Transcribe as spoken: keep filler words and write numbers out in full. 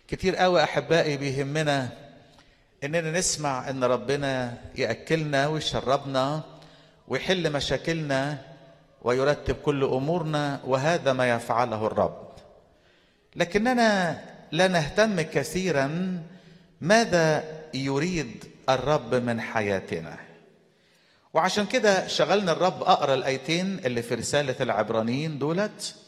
كتير قوي أحبائي بيهمنا إننا نسمع إن ربنا يأكلنا ويشربنا ويحل مشاكلنا ويرتب كل أمورنا، وهذا ما يفعله الرب. لكننا لا نهتم كثيرا ماذا يريد الرب من حياتنا. وعشان كده شغلنا الرب أقرأ الآيتين اللي في رسالة العبرانيين دولت